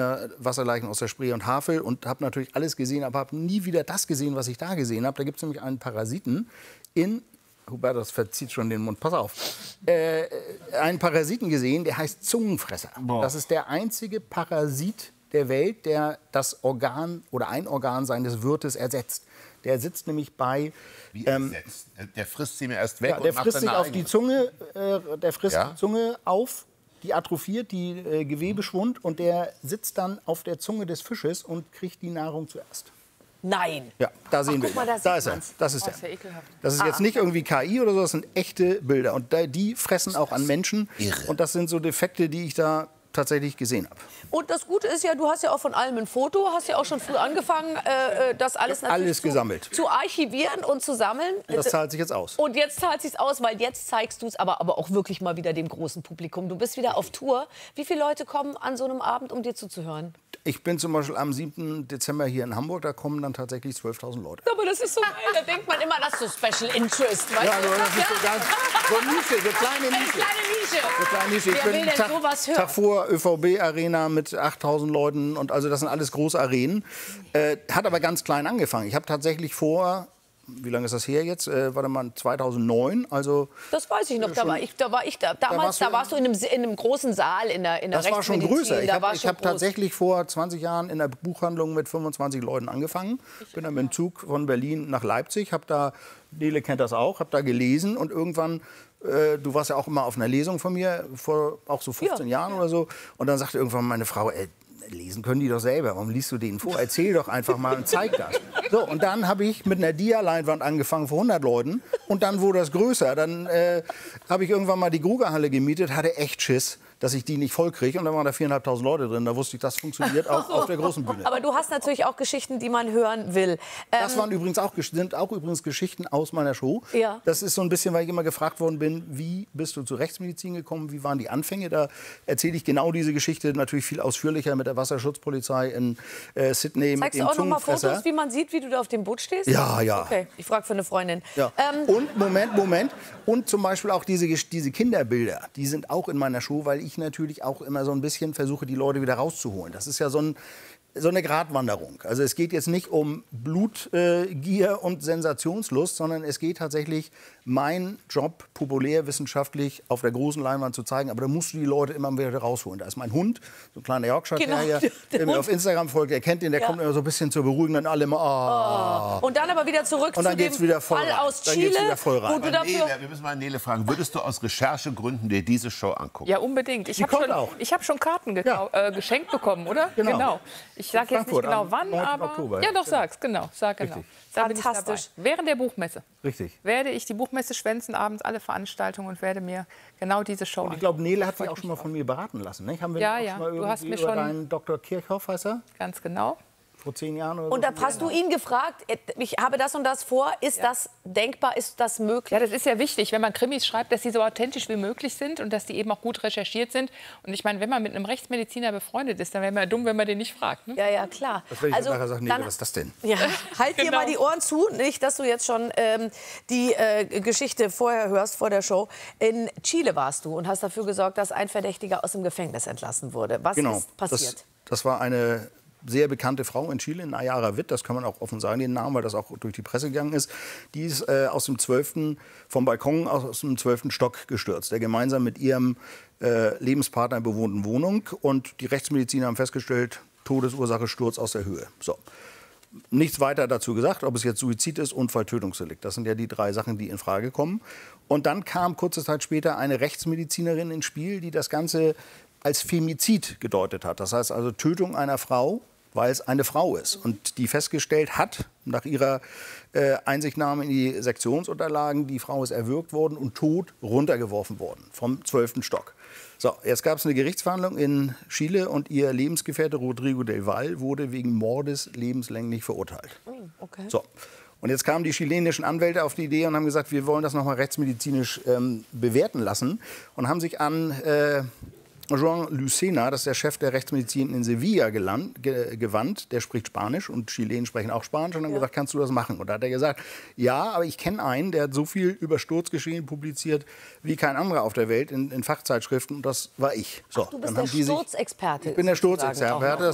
mir Wasserleichen aus der Spree und Havel und habe natürlich alles gesehen, aber habe nie wieder das gesehen, was ich da gesehen habe. Da gibt es nämlich einen Parasiten in... Hubertus verzieht schon den Mund, pass auf. Einen Parasiten gesehen, der heißt Zungenfresser. Boah. Das ist der einzige Parasit der Welt, der das Organ oder ein Organ seines Wirtes ersetzt. Der sitzt nämlich bei... Wie ersetzt? Der frisst sie mir erst weg ja, der frisst sich auf die Zunge, der frisst die Zunge auf, die atrophiert, die Gewebeschwund und der sitzt dann auf der Zunge des Fisches und kriegt die Nahrung zuerst. Nein. Ja, da sehen wir ihn. Da ist er. Das ist er. Das ist jetzt nicht irgendwie KI oder so, das sind echte Bilder. Und die fressen auch an Menschen. Irre. Und das sind so Defekte, die ich da tatsächlich gesehen habe. Und das Gute ist ja, du hast ja auch von allem ein Foto, hast ja auch schon früh angefangen, das alles natürlich gesammelt. Zu archivieren und zu sammeln. Das zahlt sich jetzt aus. Und jetzt zahlt sich aus, weil jetzt zeigst du es aber auch wirklich mal wieder dem großen Publikum. Du bist wieder auf Tour. Wie viele Leute kommen an so einem Abend, um dir zuzuhören? Ich bin zum Beispiel am 7. Dezember hier in Hamburg, da kommen dann tatsächlich 12.000 Leute. Aber das ist so geil, da denkt man immer, das ist so Special Interest. Weißt ja, das ist so ganz so Nische, so kleine Nische. So kleine Nische. Ich bin Tag vor ÖVB-Arena mit 8.000 Leuten und also das sind alles große Arenen. Hat aber ganz klein angefangen. Ich habe tatsächlich vor... Wie lange ist das her jetzt? Warte mal, 2009. Also das weiß ich noch. Da war ich da. Damals warst du in einem großen Saal in der Das war schon größer. Ich habe tatsächlich vor 20 Jahren in der Buchhandlung mit 25 Leuten angefangen. Bin dann mit dem Zug von Berlin nach Leipzig. Habe da, Nele kennt das auch, habe da gelesen und irgendwann... du warst ja auch immer auf einer Lesung von mir, vor auch so 15 Jahren oder so. Und dann sagte irgendwann meine Frau, lesen können die doch selber. Warum liest du denen vor? Erzähl doch einfach mal und zeig das. So, und dann habe ich mit einer Dia-Leinwand angefangen vor 100 Leuten. Und dann wurde das größer. Dann habe ich irgendwann mal die Grugerhalle gemietet, hatte echt Schiss, dass ich die nicht voll kriege. Und dann waren da 4.500 Leute drin. Da wusste ich, das funktioniert auch auf der großen Bühne. Aber du hast natürlich auch Geschichten, die man hören will. Das sind auch übrigens Geschichten aus meiner Show. Ja. Das ist so ein bisschen, weil ich immer gefragt worden bin, wie bist du zur Rechtsmedizin gekommen? Wie waren die Anfänge? Da erzähle ich genau diese Geschichte natürlich viel ausführlicher mit der Wasserschutzpolizei in Sydney. Zeigst du auch noch mal Fotos, wie man sieht, wie du da auf dem Boot stehst? Ja, ja. Okay, ich frage für eine Freundin. Ja. Und, Moment. Und zum Beispiel auch diese Kinderbilder, die sind auch in meiner Show, weil ich natürlich auch immer so ein bisschen versuche, die Leute wieder rauszuholen. Das ist ja so eine Gratwanderung. Also es geht jetzt nicht um Blutgier und Sensationslust, sondern es geht tatsächlich, mein Job populärwissenschaftlich auf der großen Leinwand zu zeigen. Aber da musst du die Leute immer wieder rausholen. Da ist mein Hund, so ein kleiner Yorkshire Terrier, der mir auf Instagram folgt. Er kennt den, der kommt immer so ein bisschen zur Beruhigung. Dann alle mal, Und dann aber wieder zurück zu dem Fall aus Chile. Wir müssen mal Nele fragen, würdest du aus Recherchegründen dir diese Show angucken? Ja, unbedingt. Ich habe schon Karten geschenkt bekommen, oder? Genau. Ich sage jetzt nicht genau wann, aber... Oktober, ja, doch, sag's, genau. Sag genau. Fantastisch. Während der Buchmesse. Richtig. Werde ich die Buchmesse schwänzen, abends alle Veranstaltungen und werde mir genau diese Show angucken. Ich glaube, Nele hat sich auch schon mal von mir beraten lassen. Ne? Haben wir ja, auch ja. Schon mal du hast mir über schon... deinen Dr. Kirchhoff, heißt er? Ganz genau. Vor 10 Jahren oder so. Und da hast du ihn gefragt, ich habe das und das vor, ist das denkbar, ist das möglich? Ja, das ist ja wichtig, wenn man Krimis schreibt, dass sie so authentisch wie möglich sind und dass die eben auch gut recherchiert sind. Und ich meine, wenn man mit einem Rechtsmediziner befreundet ist, dann wäre man ja dumm, wenn man den nicht fragt. Ne? Ja, ja, klar. Das werde ich also, nachher sagen, nee, was ist das denn? Ja, halt dir mal die Ohren zu, nicht, dass du jetzt schon die Geschichte vorher hörst, vor der Show. In Chile warst du und hast dafür gesorgt, dass ein Verdächtiger aus dem Gefängnis entlassen wurde. Was ist passiert? Das war eine sehr bekannte Frau in Chile, Nayara Witt, das kann man auch offen sagen, den Namen, weil das auch durch die Presse gegangen ist. Die ist vom Balkon aus dem 12. Stock gestürzt, der gemeinsam mit ihrem Lebenspartner bewohnten Wohnung. Und die Rechtsmediziner haben festgestellt, Todesursache Sturz aus der Höhe. So. Nichts weiter dazu gesagt, ob es jetzt Suizid ist, Unfall, Tötungsdelikt. Das sind ja die 3 Sachen, die in Frage kommen. Und dann kam kurze Zeit später eine Rechtsmedizinerin ins Spiel, die das Ganze als Femizid gedeutet hat. Das heißt also Tötung einer Frau, weil es eine Frau ist. Und die festgestellt hat, nach ihrer Einsichtnahme in die Sektionsunterlagen, die Frau ist erwürgt worden und tot runtergeworfen worden vom 12. Stock. So, jetzt gab es eine Gerichtsverhandlung in Chile und ihr Lebensgefährte Rodrigo del Valle wurde wegen Mordes lebenslänglich verurteilt. Okay. So. Und jetzt kamen die chilenischen Anwälte auf die Idee und haben gesagt, wir wollen das noch mal rechtsmedizinisch bewerten lassen und haben sich an Joan Lucena, das ist der Chef der Rechtsmedizin in Sevilla, gewandt. Der spricht Spanisch und Chilenen sprechen auch Spanisch. Und haben gesagt, kannst du das machen? Und da hat er gesagt, ja, aber ich kenne einen, der hat so viel über Sturzgeschehen publiziert wie kein anderer auf der Welt in Fachzeitschriften. Und das war ich. So, Ach, du bist der Sturzexperte. Ich bin der Sturzexperte.